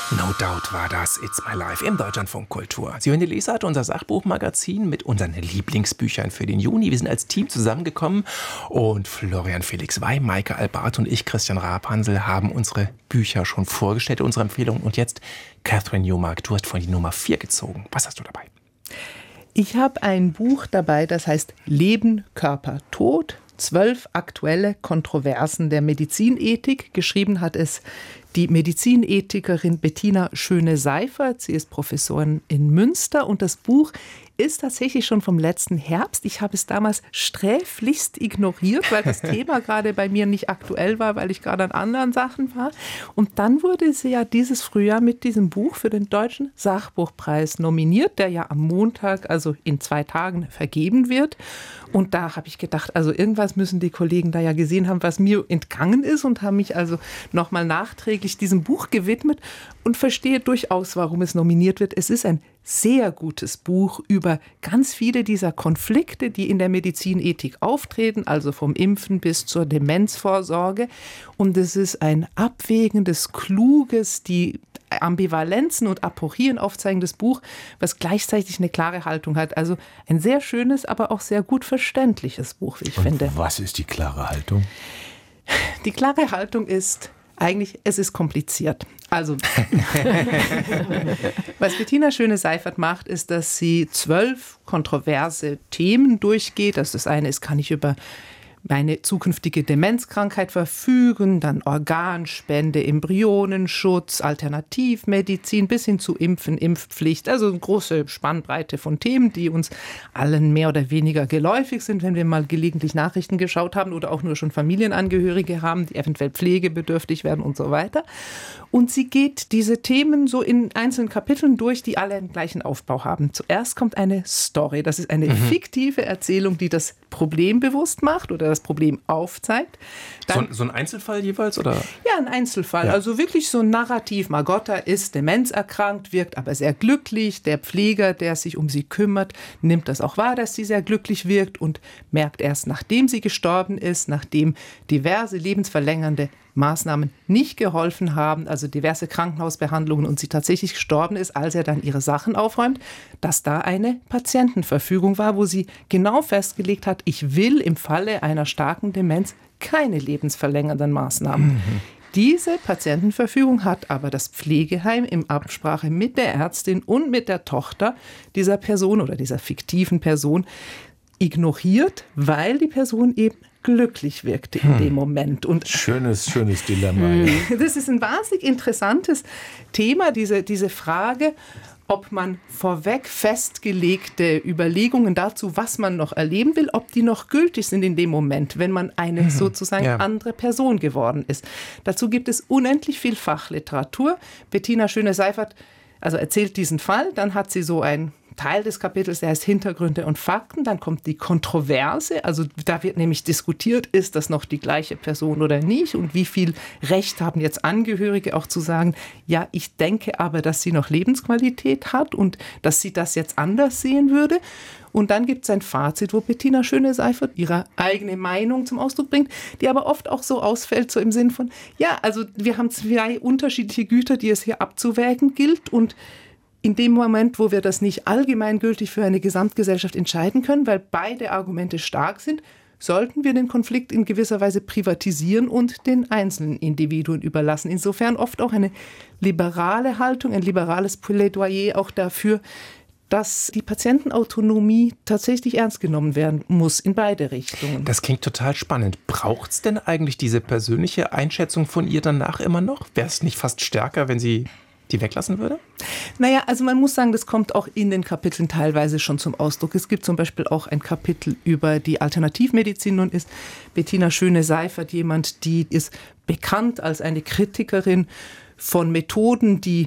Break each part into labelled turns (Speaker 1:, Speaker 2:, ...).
Speaker 1: No Doubt war das It's My Life im Deutschlandfunk Kultur. Sie hören die Lesart, unser Sachbuchmagazin mit unseren Lieblingsbüchern für den Juni. Wir sind als Team zusammengekommen und Florian Felix Wey, Maike Albart und ich, Christian Rapansel, haben unsere Bücher schon vorgestellt, unsere Empfehlungen. Und jetzt, Catherine Newmark, du hast von die Nummer 4 gezogen. Was hast du dabei?
Speaker 2: Ich habe ein Buch dabei, das heißt Leben, Körper, Tod. 12 aktuelle Kontroversen der Medizinethik. Geschrieben hat es die Medizinethikerin Bettina Schöne-Seifert. Sie ist Professorin in Münster und das Buch ist tatsächlich schon vom letzten Herbst. Ich habe es damals sträflichst ignoriert, weil das Thema gerade bei mir nicht aktuell war, weil ich gerade an anderen Sachen war. Und dann wurde sie ja dieses Frühjahr mit diesem Buch für den Deutschen Sachbuchpreis nominiert, der ja am Montag, also in 2 Tagen, vergeben wird. Und da habe ich gedacht, also irgendwas müssen die Kollegen da ja gesehen haben, was mir entgangen ist, und haben mich also nochmal nachträglich diesem Buch gewidmet und verstehe durchaus, warum es nominiert wird. Es ist ein sehr gutes Buch über ganz viele dieser Konflikte, die in der Medizinethik auftreten, also vom Impfen bis zur Demenzvorsorge. Und es ist ein abwägendes, kluges, die Ambivalenzen und Aporien aufzeigendes Buch, was gleichzeitig eine klare Haltung hat. Also ein sehr schönes, aber auch sehr gut verständliches Buch, wie ich finde.
Speaker 3: Was ist die klare Haltung?
Speaker 2: Die klare Haltung ist eigentlich, es ist kompliziert. Also, was Bettina Schöne-Seifert macht, ist, dass sie 12 kontroverse Themen durchgeht. Das eine ist, kann ich über meine zukünftige Demenzkrankheit verfügen, dann Organspende, Embryonenschutz, Alternativmedizin bis hin zu Impfen, Impfpflicht. Also eine große Spannbreite von Themen, die uns allen mehr oder weniger geläufig sind, wenn wir mal gelegentlich Nachrichten geschaut haben oder auch nur schon Familienangehörige haben, die eventuell pflegebedürftig werden und so weiter. Und sie geht diese Themen so in einzelnen Kapiteln durch, die alle einen gleichen Aufbau haben. Zuerst kommt eine Story. Das ist eine fiktive Erzählung, die das Problem bewusst macht oder das Problem aufzeigt. Dann,
Speaker 1: so ein Einzelfall jeweils, oder?
Speaker 2: Ja, ein Einzelfall. Ja. Also wirklich so ein Narrativ. Margotta ist demenzerkrankt, wirkt aber sehr glücklich. Der Pfleger, der sich um sie kümmert, nimmt das auch wahr, dass sie sehr glücklich wirkt und merkt erst, nachdem sie gestorben ist, nachdem diverse lebensverlängernde Maßnahmen nicht geholfen haben, also diverse Krankenhausbehandlungen, und sie tatsächlich gestorben ist, als er dann ihre Sachen aufräumt, dass da eine Patientenverfügung war, wo sie genau festgelegt hat, ich will im Falle einer starken Demenz keine lebensverlängernden Maßnahmen. Diese Patientenverfügung hat aber das Pflegeheim in Absprache mit der Ärztin und mit der Tochter dieser Person oder dieser fiktiven Person ignoriert, weil die Person eben glücklich wirkte in dem Moment. Und
Speaker 3: schönes Dilemma. Ja.
Speaker 2: Das ist ein wahnsinnig interessantes Thema, diese Frage, ob man vorweg festgelegte Überlegungen dazu, was man noch erleben will, ob die noch gültig sind in dem Moment, wenn man eine sozusagen andere Person geworden ist. Dazu gibt es unendlich viel Fachliteratur. Bettina Schöne-Seifert erzählt diesen Fall, dann hat sie so ein Teil des Kapitels, der heißt Hintergründe und Fakten. Dann kommt die Kontroverse, also da wird nämlich diskutiert, ist das noch die gleiche Person oder nicht, und wie viel Recht haben jetzt Angehörige auch zu sagen, ja, ich denke aber, dass sie noch Lebensqualität hat und dass sie das jetzt anders sehen würde. Und dann gibt es ein Fazit, wo Bettina Schöne-Seifert ihre eigene Meinung zum Ausdruck bringt, die aber oft auch so ausfällt, so im Sinn von, ja, also wir haben 2 unterschiedliche Güter, die es hier abzuwägen gilt, und in dem Moment, wo wir das nicht allgemeingültig für eine Gesamtgesellschaft entscheiden können, weil beide Argumente stark sind, sollten wir den Konflikt in gewisser Weise privatisieren und den einzelnen Individuen überlassen. Insofern oft auch eine liberale Haltung, ein liberales Plädoyer auch dafür, dass die Patientenautonomie tatsächlich ernst genommen werden muss, in beide Richtungen.
Speaker 1: Das klingt total spannend. Braucht es denn eigentlich diese persönliche Einschätzung von ihr danach immer noch? Wäre es nicht fast stärker, wenn sie die weglassen würde?
Speaker 2: Naja, also man muss sagen, das kommt auch in den Kapiteln teilweise schon zum Ausdruck. Es gibt zum Beispiel auch ein Kapitel über die Alternativmedizin. Nun ist Bettina Schöne-Seifert jemand, die ist bekannt als eine Kritikerin von Methoden, die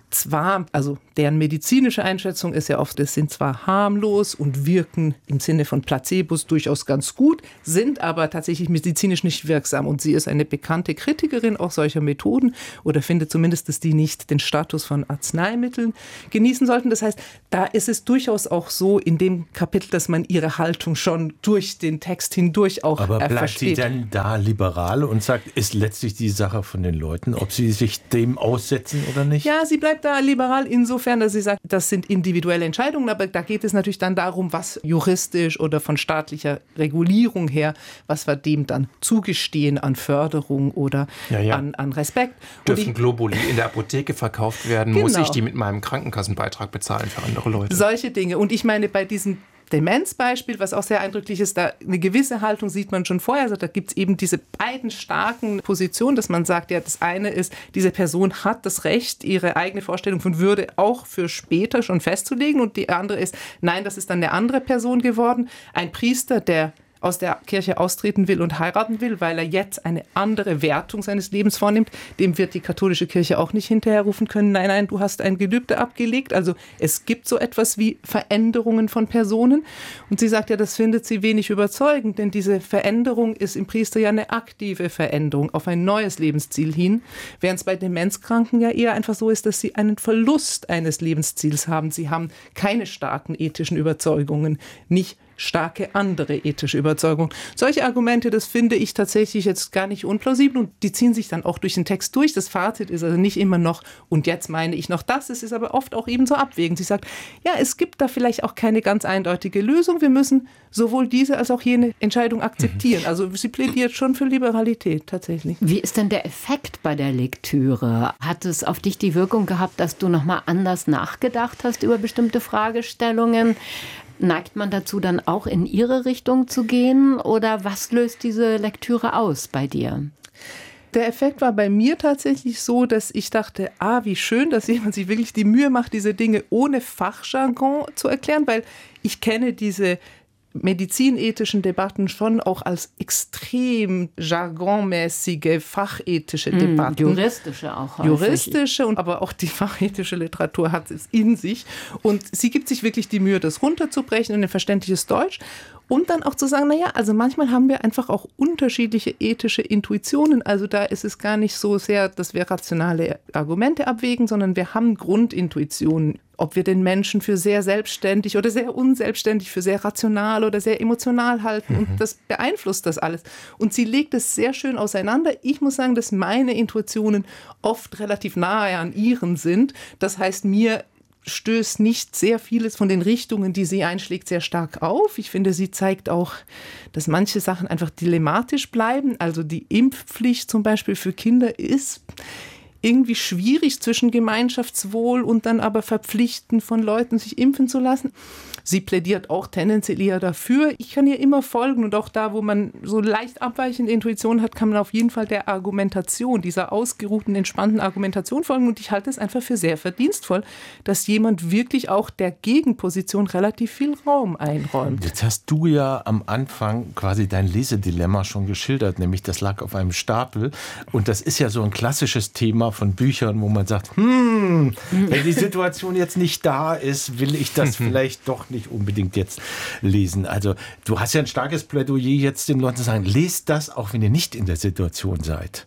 Speaker 2: zwar, also deren medizinische Einschätzung ist ja oft, es sind zwar harmlos und wirken im Sinne von Placebos durchaus ganz gut, sind aber tatsächlich medizinisch nicht wirksam. Und sie ist eine bekannte Kritikerin auch solcher Methoden oder findet zumindest, dass die nicht den Status von Arzneimitteln genießen sollten. Das heißt, da ist es durchaus auch so in dem Kapitel, dass man ihre Haltung schon durch den Text hindurch auch
Speaker 3: aber bleibt
Speaker 2: versteht.
Speaker 3: sie dann da liberal und sagt, ist letztlich die Sache von den Leuten, ob sie sich dem aussetzen oder nicht?
Speaker 2: Ja, sie bleibt da liberal insofern, dass sie sagt, das sind individuelle Entscheidungen, aber da geht es natürlich dann darum, was juristisch oder von staatlicher Regulierung her, was wir dem dann zugestehen an Förderung oder An Respekt.
Speaker 1: Dürfen Globuli in der Apotheke verkauft werden?
Speaker 2: Genau.
Speaker 1: Muss ich die mit meinem Krankenkassenbeitrag bezahlen für andere Leute?
Speaker 2: Solche Dinge. Und ich meine, bei diesem Demenzbeispiel, was auch sehr eindrücklich ist, da eine gewisse Haltung sieht man schon vorher. Also da gibt es eben diese beiden starken Positionen, dass man sagt, ja, das eine ist, diese Person hat das Recht, ihre eigene Vorstellung von Würde auch für später schon festzulegen. Und die andere ist, nein, das ist dann eine andere Person geworden. Ein Priester, der aus der Kirche austreten will und heiraten will, weil er jetzt eine andere Wertung seines Lebens vornimmt, dem wird die katholische Kirche auch nicht hinterherrufen können, nein, du hast ein Gelübde abgelegt. Also es gibt so etwas wie Veränderungen von Personen. Und sie sagt ja, das findet sie wenig überzeugend, denn diese Veränderung ist im Priester ja eine aktive Veränderung auf ein neues Lebensziel hin, während es bei Demenzkranken ja eher einfach so ist, dass sie einen Verlust eines Lebensziels haben. Sie haben keine starken ethischen Überzeugungen, nicht starke andere ethische Überzeugung. Solche Argumente, das finde ich tatsächlich jetzt gar nicht unplausibel und die ziehen sich dann auch durch den Text durch. Das Fazit ist also nicht immer noch, und jetzt meine ich noch das, es ist aber oft auch eben so abwägend. Sie sagt, ja, es gibt da vielleicht auch keine ganz eindeutige Lösung. Wir müssen sowohl diese als auch jene Entscheidung akzeptieren. Also sie plädiert schon für Liberalität tatsächlich.
Speaker 4: Wie ist denn der Effekt bei der Lektüre? Hat es auf dich die Wirkung gehabt, dass du nochmal anders nachgedacht hast über bestimmte Fragestellungen? Neigt man dazu, dann auch in ihre Richtung zu gehen? Oder was löst diese Lektüre aus bei dir?
Speaker 2: Der Effekt war bei mir tatsächlich so, dass ich dachte, wie schön, dass jemand sich wirklich die Mühe macht, diese Dinge ohne Fachjargon zu erklären, weil ich kenne diese medizinethischen Debatten schon auch als extrem jargonmäßige, fachethische Debatten.
Speaker 4: Juristische auch häufig.
Speaker 2: Juristische, aber auch die fachethische Literatur hat es in sich. Und sie gibt sich wirklich die Mühe, das runterzubrechen in ein verständliches Deutsch. Und dann auch zu sagen, naja, also manchmal haben wir einfach auch unterschiedliche ethische Intuitionen. Also da ist es gar nicht so sehr, dass wir rationale Argumente abwägen, sondern wir haben Grundintuitionen. Ob wir den Menschen für sehr selbstständig oder sehr unselbstständig, für sehr rational oder sehr emotional halten. Und das beeinflusst das alles. Und sie legt es sehr schön auseinander. Ich muss sagen, dass meine Intuitionen oft relativ nahe an ihren sind. Das heißt, mir stößt nicht sehr vieles von den Richtungen, die sie einschlägt, sehr stark auf. Ich finde, sie zeigt auch, dass manche Sachen einfach dilematisch bleiben. Also die Impfpflicht zum Beispiel für Kinder ist irgendwie schwierig zwischen Gemeinschaftswohl und dann aber Verpflichten von Leuten, sich impfen zu lassen. Sie plädiert auch tendenziell eher dafür. Ich kann ihr immer folgen und auch da, wo man so leicht abweichende Intuition hat, kann man auf jeden Fall der Argumentation, dieser ausgeruhten, entspannten Argumentation folgen. Und ich halte es einfach für sehr verdienstvoll, dass jemand wirklich auch der Gegenposition relativ viel Raum einräumt.
Speaker 3: Jetzt hast du ja am Anfang quasi dein Lesedilemma schon geschildert, nämlich das lag auf einem Stapel. Und das ist ja so ein klassisches Thema von Büchern, wo man sagt, wenn die Situation jetzt nicht da ist, will ich das vielleicht doch nicht unbedingt jetzt lesen. Also du hast ja ein starkes Plädoyer jetzt den Leuten zu sagen, lest das, auch wenn ihr nicht in der Situation seid.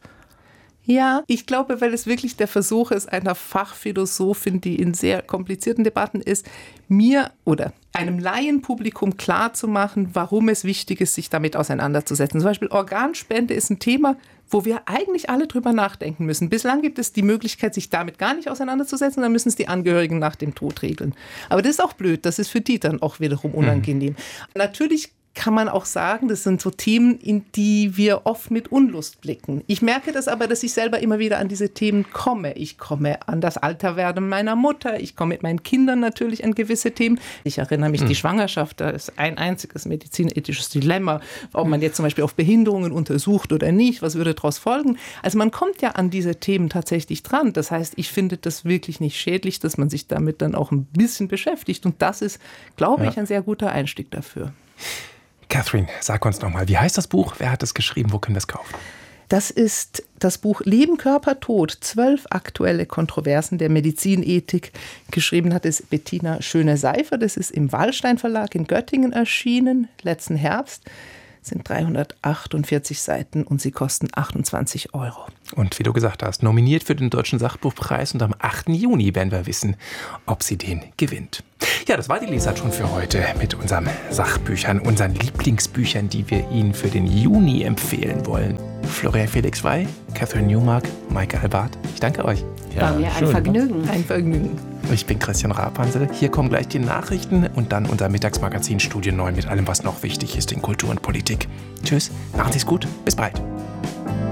Speaker 2: Ja, ich glaube, weil es wirklich der Versuch ist, einer Fachphilosophin, die in sehr komplizierten Debatten ist, mir oder einem Laienpublikum klarzumachen, warum es wichtig ist, sich damit auseinanderzusetzen. Zum Beispiel Organspende ist ein Thema, wo wir eigentlich alle drüber nachdenken müssen. Bislang gibt es die Möglichkeit, sich damit gar nicht auseinanderzusetzen, dann müssen es die Angehörigen nach dem Tod regeln. Aber das ist auch blöd, das ist für die dann auch wiederum unangenehm. Natürlich kann man auch sagen, das sind so Themen, in die wir oft mit Unlust blicken. Ich merke das aber, dass ich selber immer wieder an diese Themen komme. Ich komme an das Alterwerden meiner Mutter, ich komme mit meinen Kindern natürlich an gewisse Themen. Ich erinnere mich, die Schwangerschaft, da ist ein einziges medizinethisches Dilemma, ob man jetzt zum Beispiel auf Behinderungen untersucht oder nicht, was würde daraus folgen. Also man kommt ja an diese Themen tatsächlich dran. Das heißt, ich finde das wirklich nicht schädlich, dass man sich damit dann auch ein bisschen beschäftigt. Und das ist, glaube ich, ein sehr guter Einstieg dafür.
Speaker 1: Catherine, sag uns nochmal, wie heißt das Buch? Wer hat es geschrieben? Wo können wir es kaufen?
Speaker 2: Das ist das Buch Leben, Körper, Tod. 12 aktuelle Kontroversen der Medizinethik. Geschrieben hat es Bettina Schöne-Seifer. Das ist im Wallstein Verlag in Göttingen erschienen, letzten Herbst. Sind 348 Seiten und sie kosten 28 €.
Speaker 1: Und wie du gesagt hast, nominiert für den Deutschen Sachbuchpreis und am 8. Juni werden wir wissen, ob sie den gewinnt. Ja, das war die Lesart schon für heute mit unseren Sachbüchern, unseren Lieblingsbüchern, die wir Ihnen für den Juni empfehlen wollen. Florian Felix Wey, Catherine Newmark, Maike Albart, ich danke euch.
Speaker 4: War mir ein Vergnügen.
Speaker 2: Ein Vergnügen.
Speaker 1: Ich bin Christian Rapansel. Hier kommen gleich die Nachrichten und dann unser Mittagsmagazin Studio 9 mit allem, was noch wichtig ist in Kultur und Politik. Tschüss, machen Sie es gut, bis bald.